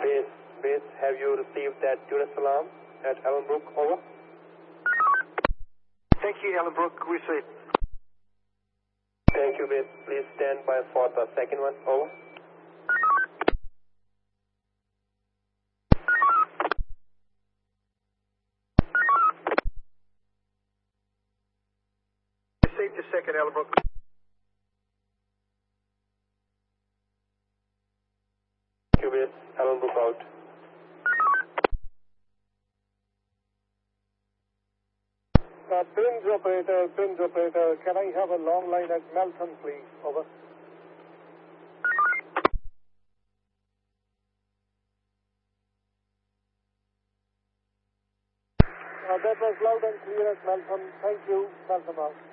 Base, have you received that Tunis alarm at Ellenbrook? Over. Thank you, Ellenbrook. Received. Thank you, Base. Please stand by for the second one. Over. Received the second, Ellenbrook. Thank you, Base. Ellenbrook out. Prince operator, can I have a long line at Melton, please? Over. That was loud and clear at Melton. Thank you. Melton out.